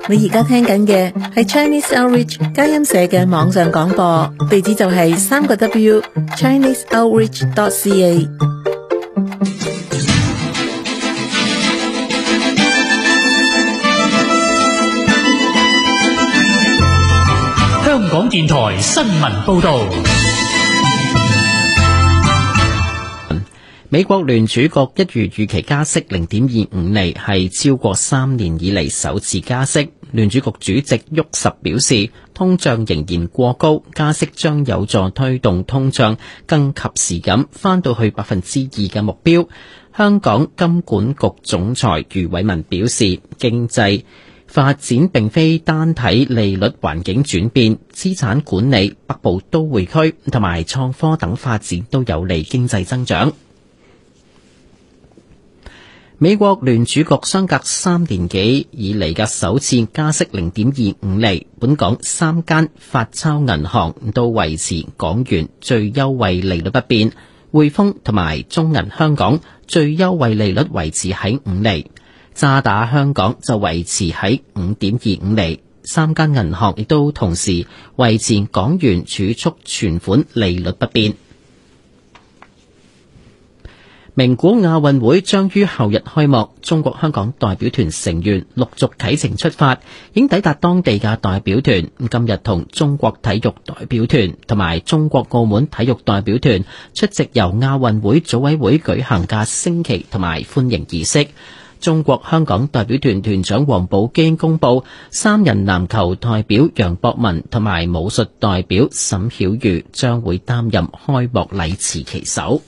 你而家聽緊嘅係 Chinese Outreach 佳音社嘅網上廣播，地址就係3個W ChineseOutreach.ca。 香港電台新聞報道。 美國聯儲局一如預期加息0.25厘，係超過3年以嚟首次加息。聯儲局主席沃什表示，通脹仍然過高，加息將有助推動通脹更及時咁返到去2%嘅目標。香港金管局總裁余偉文表示，經濟發展並非單睇利率環境轉變，資產管理、北部都會區同埋創科等發展都有利經濟增長。美國聯儲局相隔3年幾以嚟嘅首次加息0.25厘，本港3間發鈔銀行都維持港元最優惠利率不變，匯豐同埋中銀香港最優惠利率維持喺5厘，渣打香港就維持喺5.25厘。3間銀行亦都同時維持港元儲蓄存款利率不變。名古亞運會將於後日開幕，中國香港代表團成員陸續啟程出發，已經抵達當地嘅代表團今日同中國體育代表團同埋中國澳門體育代表團出席由亞運會組委會舉行嘅升旗同埋歡迎儀式。中國香港代表團團長王寶基公布，3人籃球代表楊博文同埋武術代表沈曉瑜將會擔任開幕禮持旗手。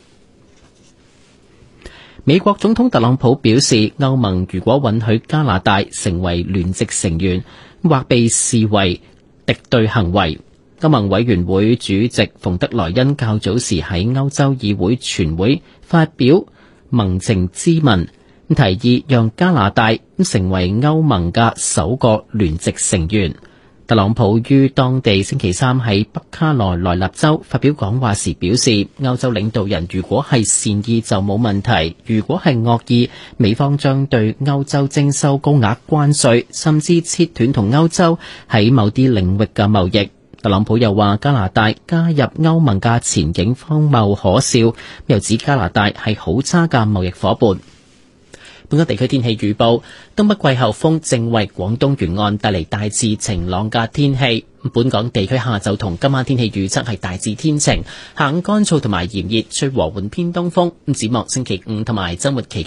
美國總統特朗普表示，歐盟如果允許加拿大成為聯席成員，或被視為敵對行為。歐盟委員會主席馮德萊恩較早時喺歐洲議會全會發表盟情咨文，提議讓加拿大成為歐盟嘅首個聯席成員。特朗普於當地星期三喺北卡羅來納州發表講話時表示，歐洲領導人如果係善意就冇問題，如果係惡意，美方將對歐洲徵收高額關稅，甚至切斷同歐洲喺某啲領域嘅貿易。特朗普又話加拿大加入歐盟嘅前景荒謬可笑，又指加拿大係好差嘅貿易夥伴。本港地區天氣預報，東北季候風正為廣東沿岸帶嚟大致晴朗嘅天氣。本港地區下晝同今晚天氣預測係大致天晴，下午乾燥同埋炎熱，吹和緩偏東風。展望星期五同埋週末期